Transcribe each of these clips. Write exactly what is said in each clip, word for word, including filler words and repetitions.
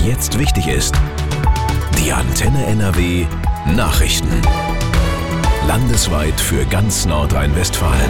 jetzt wichtig ist. Die Antenne N R W Nachrichten. Landesweit für ganz Nordrhein-Westfalen.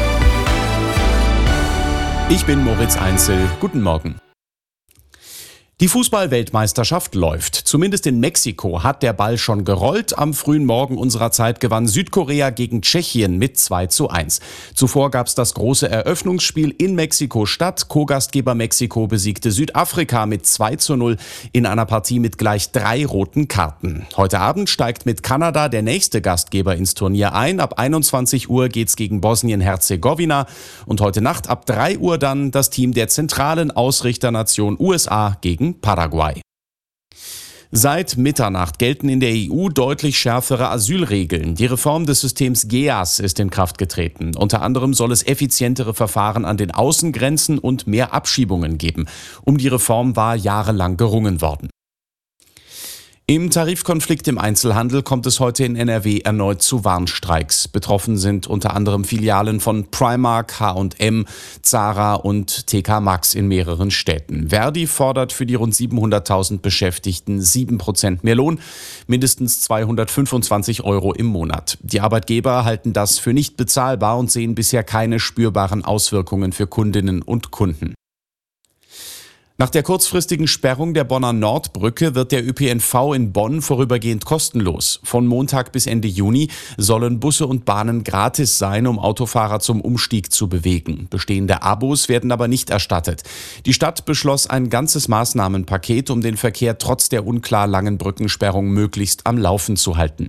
Ich bin Moritz Einzel. Guten Morgen. Die Fußball-Weltmeisterschaft läuft. Zumindest in Mexiko hat der Ball schon gerollt. Am frühen Morgen unserer Zeit gewann Südkorea gegen Tschechien mit zwei zu eins. Zuvor gab es das große Eröffnungsspiel in Mexiko-Stadt. Co-Gastgeber Mexiko besiegte Südafrika mit zwei zu null in einer Partie mit gleich drei roten Karten. Heute Abend steigt mit Kanada der nächste Gastgeber ins Turnier ein. Ab einundzwanzig Uhr geht's gegen Bosnien-Herzegowina. Und heute Nacht ab drei Uhr dann das Team der zentralen Ausrichternation U S A gegen Paraguay. Seit Mitternacht gelten in der E U deutlich schärfere Asylregeln. Die Reform des Systems G E A S ist in Kraft getreten. Unter anderem soll es effizientere Verfahren an den Außengrenzen und mehr Abschiebungen geben. Um die Reform war jahrelang gerungen worden. Im Tarifkonflikt im Einzelhandel kommt es heute in N R W erneut zu Warnstreiks. Betroffen sind unter anderem Filialen von Primark, H und M, Zara und T K Maxx in mehreren Städten. Verdi fordert für die rund siebenhunderttausend Beschäftigten sieben Prozent mehr Lohn, mindestens zweihundertfünfundzwanzig Euro im Monat. Die Arbeitgeber halten das für nicht bezahlbar und sehen bisher keine spürbaren Auswirkungen für Kundinnen und Kunden. Nach der kurzfristigen Sperrung der Bonner Nordbrücke wird der Ö P N V in Bonn vorübergehend kostenlos. Von Montag bis Ende Juni sollen Busse und Bahnen gratis sein, um Autofahrer zum Umstieg zu bewegen. Bestehende Abos werden aber nicht erstattet. Die Stadt beschloss ein ganzes Maßnahmenpaket, um den Verkehr trotz der unklar langen Brückensperrung möglichst am Laufen zu halten.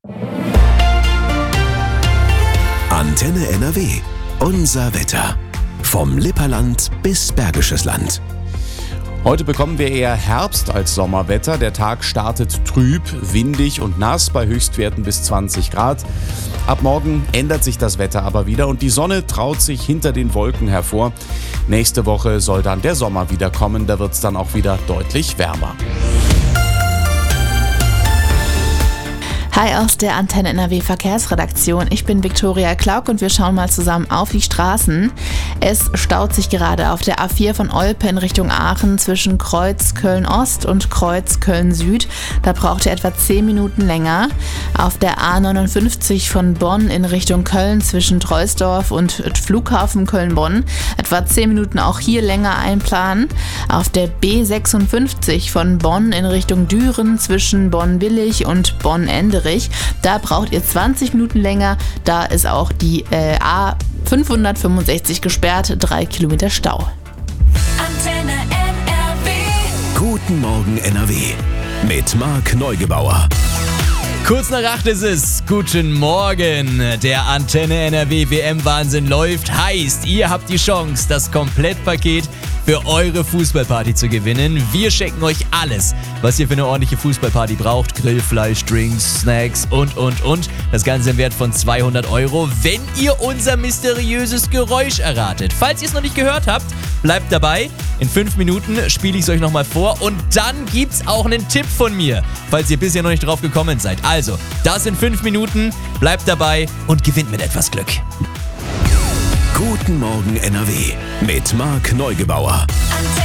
Antenne N R W. Unser Wetter. Vom Lipperland bis Bergisches Land. Heute bekommen wir eher Herbst als Sommerwetter. Der Tag startet trüb, windig und nass bei Höchstwerten bis zwanzig Grad. Ab morgen ändert sich das Wetter aber wieder und die Sonne traut sich hinter den Wolken hervor. Nächste Woche soll dann der Sommer wieder kommen, da wird es dann auch wieder deutlich wärmer. Hi aus der Antenne N R W Verkehrsredaktion. Ich bin Viktoria Klauk und wir schauen mal zusammen auf die Straßen. Es staut sich gerade auf der A vier von Olpe in Richtung Aachen zwischen Kreuz Köln-Ost und Kreuz Köln-Süd. Da braucht ihr etwa zehn Minuten länger. Auf der A neunundfünfzig von Bonn in Richtung Köln zwischen Troisdorf und Flughafen Köln-Bonn. Etwa zehn Minuten auch hier länger einplanen. Auf der B sechsundfünfzig von Bonn in Richtung Düren zwischen Bonn-Willig und Bonn-Enderich. Da braucht ihr zwanzig Minuten länger. Da ist auch die äh, A fünfhundertfünfundsechzig gesperrt, drei Kilometer Stau. Antenne N R W. Guten Morgen N R W. Mit Marc Neugebauer. Kurz nach acht ist es. Guten Morgen. Der Antenne N R W W M-Wahnsinn läuft. Heißt, ihr habt die Chance, das Komplettpaket für eure Fußballparty zu gewinnen. Wir schenken euch alles, was ihr für eine ordentliche Fußballparty braucht. Grillfleisch, Drinks, Snacks und, und, und. Das Ganze im Wert von zweihundert Euro, wenn ihr unser mysteriöses Geräusch erratet. Falls ihr es noch nicht gehört habt, bleibt dabei. In fünf Minuten spiele ich es euch nochmal vor und dann gibt's auch einen Tipp von mir, falls ihr bisher noch nicht drauf gekommen seid. Also, das in fünf Minuten. Bleibt dabei und gewinnt mit etwas Glück. Guten Morgen N R W mit Marc Neugebauer. Antenne